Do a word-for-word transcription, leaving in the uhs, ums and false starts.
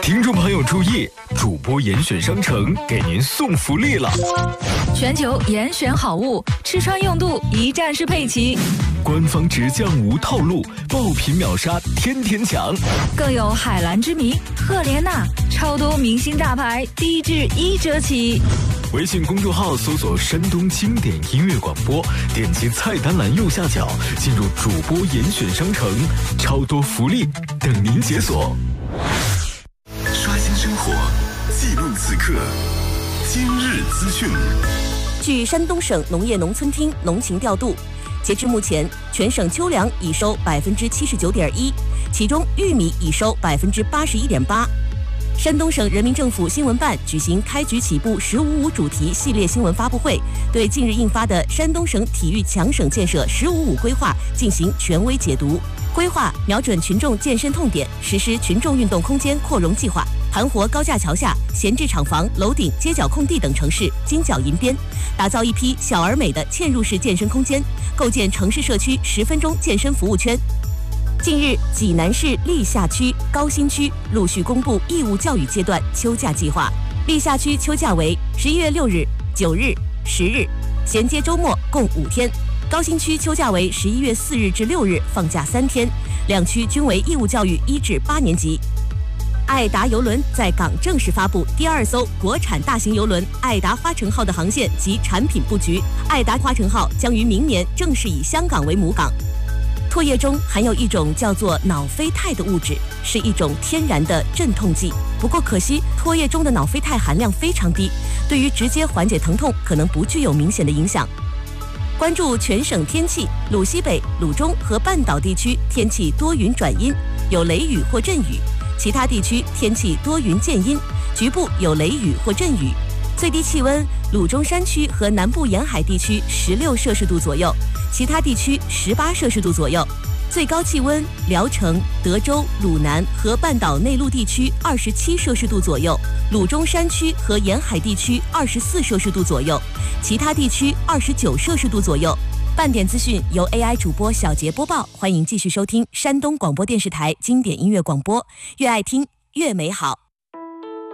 听众朋友注意，主播严选商城给您送福利了！ 全球严选好物，吃穿用度一站式配齐， 官方直降无套路，爆品秒杀天天抢， 更有海蓝之谜、赫莲娜，超多明星大牌，低至一折起。 微信公众号搜索山东经典音乐广播，点击菜单栏右下角进入主播严选商城，超多福利等您解锁。 刷新生活，记录此刻，今日资讯。 据山东省农业农村厅农情调度，截至目前，全省秋粮已收百分之七十九点一，其中玉米已收百分之八十一点八。山东省人民政府新闻办举行开局起步“十五五”主题系列新闻发布会，对近日印发的山东省体育强省建设“十五五”规划进行权威解读。规划瞄准群众健身痛点，实施群众运动空间扩容计划，盘活高架桥下、闲置厂房、楼顶、街角空地等城市金角银边，打造一批小而美的嵌入式健身空间，构建城市社区十分钟健身服务圈。近日，济南市历下区、高新区陆续公布义务教育阶段秋假计划。历下区秋假为十一月六日、九日、十日，衔接周末，共五天。高新区秋假为十一月四日至六日，放假三天，两区均为义务教育一至八年级。爱达邮轮在港正式发布第二艘国产大型邮轮爱达花城号的航线及产品布局。爱达花城号将于明年正式以香港为母港。唾液中含有一种叫做脑啡肽的物质，是一种天然的镇痛剂。不过可惜，唾液中的脑啡肽含量非常低，对于直接缓解疼痛可能不具有明显的影响。关注全省天气，鲁西北、鲁中和半岛地区天气多云转阴，有雷雨或阵雨；其他地区天气多云见阴，局部有雷雨或阵雨。最低气温，鲁中山区和南部沿海地区十六摄氏度左右，其他地区十八摄氏度左右。最高气温，聊城、德州、鲁南和半岛内陆地区二十七摄氏度左右，鲁中山区和沿海地区二十四摄氏度左右，其他地区二十九摄氏度左右。半点资讯由 A I 主播小杰播报，欢迎继续收听山东广播电视台经典音乐广播，越爱听越美好。